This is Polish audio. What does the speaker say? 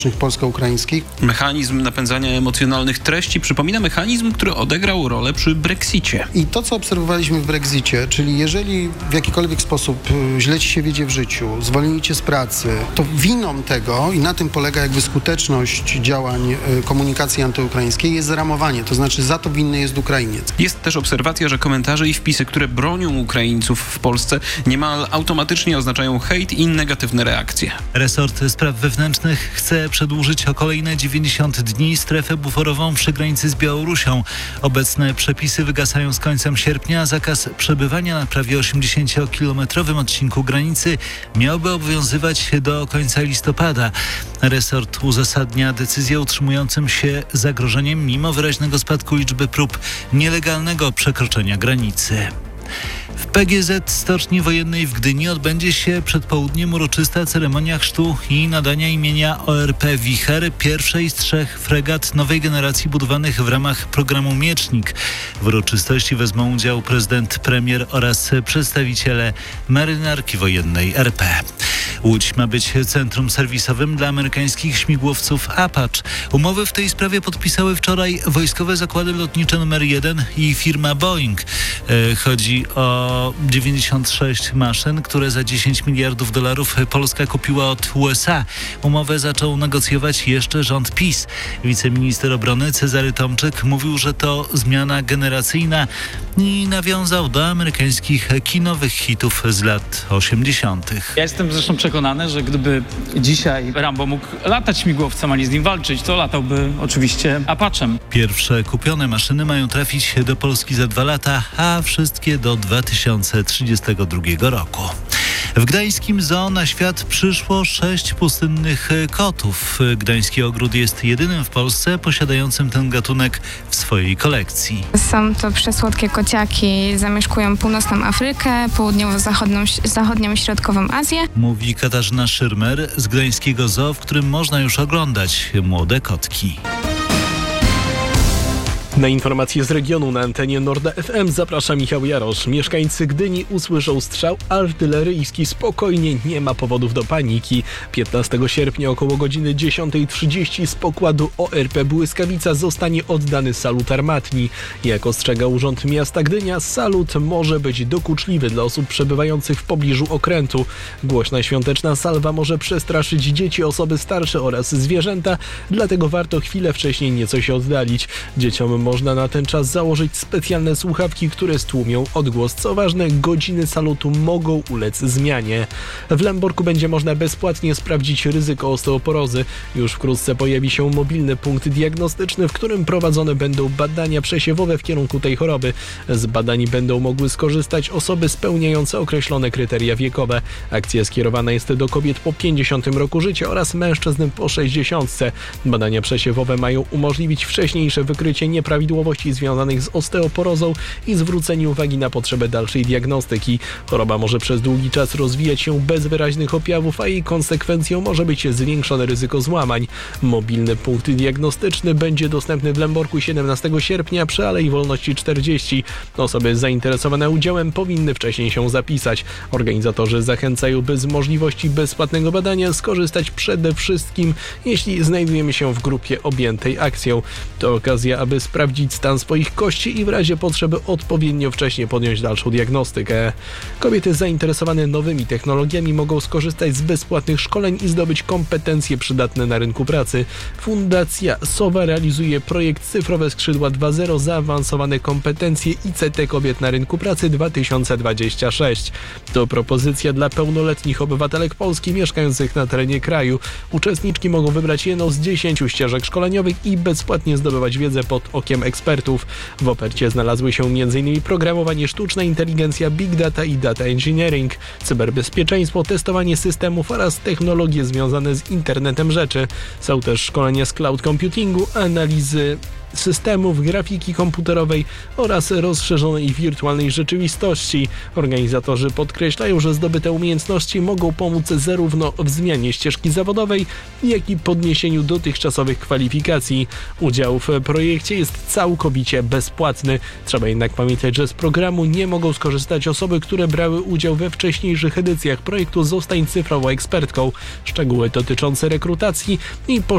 polsko-ukraińskich. Mechanizm napędzania emocjonalnych treści przypomina mechanizm, który odegrał rolę przy Brexicie. I to, co obserwowaliśmy w Brexicie, czyli jeżeli w jakikolwiek sposób źle ci się wiedzie w życiu, zwolnili cię z pracy, to winą tego, i na tym polega jakby skuteczność działań komunikacji antyukraińskiej, jest zramowanie, to znaczy za to winny jest Ukrainiec. Jest też obserwacja, że komentarze i wpisy, które bronią Ukraińców w Polsce, niemal automatycznie oznaczają hejt i negatywne reakcje. Resort Spraw Wewnętrznych chce przedłużyć o kolejne 90 dni strefę buforową przy granicy z Białorusią. Obecne przepisy wygasają z końcem sierpnia. Zakaz przebywania na prawie 80-kilometrowym odcinku granicy miałby obowiązywać do końca listopada. Resort uzasadnia decyzję utrzymującym się zagrożeniem mimo wyraźnego spadku liczby prób nielegalnego przekroczenia granicy. W PGZ Stoczni Wojennej w Gdyni odbędzie się przed południem uroczysta ceremonia chrztu i nadania imienia ORP Wicher, pierwszej z 3 fregat nowej generacji budowanych w ramach programu Miecznik. W uroczystości wezmą udział prezydent, premier oraz przedstawiciele marynarki wojennej RP. Łódź ma być centrum serwisowym dla amerykańskich śmigłowców Apache. Umowy w tej sprawie podpisały wczoraj Wojskowe Zakłady Lotnicze nr 1 i firma Boeing. Chodzi o 96 maszyn, które za $10 miliardów Polska kupiła od USA. Umowę zaczął negocjować jeszcze rząd PiS. Wiceminister obrony Cezary Tomczyk mówił, że to zmiana generacyjna i nawiązał do amerykańskich kinowych hitów z lat 80. Ja jestem zresztą przekonany, że gdyby dzisiaj Rambo mógł latać śmigłowcem, a nie z nim walczyć, to latałby oczywiście Apachem. Pierwsze kupione maszyny mają trafić do Polski za 2 lata, a wszystkie do 2032 roku. W gdańskim zoo na świat przyszło 6 pustynnych kotów. Gdański ogród jest jedynym w Polsce posiadającym ten gatunek w swojej kolekcji. Są to przesłodkie kociaki, zamieszkują północną Afrykę, południowo-zachodnią i środkową Azję. Mówi Katarzyna Szyrmer z gdańskiego zoo, w którym można już oglądać młode kotki. Na informacje z regionu na antenie Norda FM zaprasza Michał Jarosz. Mieszkańcy Gdyni usłyszą strzał artyleryjski. Spokojnie, nie ma powodów do paniki. 15 sierpnia około godziny 10:30 z pokładu ORP Błyskawica zostanie oddany salut armatni. Jak ostrzega Urząd Miasta Gdynia, salut może być dokuczliwy dla osób przebywających w pobliżu okrętu. Głośna świąteczna salwa może przestraszyć dzieci, osoby starsze oraz zwierzęta, dlatego warto chwilę wcześniej nieco się oddalić. Dzieciom można na ten czas założyć specjalne słuchawki, które stłumią odgłos. Co ważne, godziny salutu mogą ulec zmianie. W Lęborku będzie można bezpłatnie sprawdzić ryzyko osteoporozy. Już wkrótce pojawi się mobilny punkt diagnostyczny, w którym prowadzone będą badania przesiewowe w kierunku tej choroby. Z badań będą mogły skorzystać osoby spełniające określone kryteria wiekowe. Akcja skierowana jest do kobiet po 50 roku życia oraz mężczyzn po 60. Badania przesiewowe mają umożliwić wcześniejsze wykrycie nieprawidłowości związanych z osteoporozą i zwrócenie uwagi na potrzebę dalszej diagnostyki. Choroba może przez długi czas rozwijać się bez wyraźnych objawów, a jej konsekwencją może być zwiększone ryzyko złamań. Mobilny punkt diagnostyczny będzie dostępny w Lęborku 17 sierpnia przy Alei Wolności 40. Osoby zainteresowane udziałem powinny wcześniej się zapisać. Organizatorzy zachęcają, by z możliwości bezpłatnego badania skorzystać przede wszystkim, jeśli znajdujemy się w grupie objętej akcją. To okazja, aby sprawdzić stan swoich kości i w razie potrzeby odpowiednio wcześnie podjąć dalszą diagnostykę. Kobiety zainteresowane nowymi technologiami mogą skorzystać z bezpłatnych szkoleń i zdobyć kompetencje przydatne na rynku pracy. Fundacja SOWA realizuje projekt Cyfrowe Skrzydła 2.0 Zaawansowane kompetencje ICT kobiet na rynku pracy 2026. To propozycja dla pełnoletnich obywatelek Polski mieszkających na terenie kraju. Uczestniczki mogą wybrać jedną z 10 ścieżek szkoleniowych i bezpłatnie zdobywać wiedzę pod okiem ekspertów. W ofercie znalazły się m.in. programowanie, sztuczna inteligencja, big data i data engineering, cyberbezpieczeństwo, testowanie systemów oraz technologie związane z internetem rzeczy. Są też szkolenia z cloud computingu, analizy systemów, grafiki komputerowej oraz rozszerzonej wirtualnej rzeczywistości. Organizatorzy podkreślają, że zdobyte umiejętności mogą pomóc zarówno w zmianie ścieżki zawodowej, jak i podniesieniu dotychczasowych kwalifikacji. Udział w projekcie jest całkowicie bezpłatny. Trzeba jednak pamiętać, że z programu nie mogą skorzystać osoby, które brały udział we wcześniejszych edycjach projektu Zostań cyfrową ekspertką. Szczegóły dotyczące rekrutacji i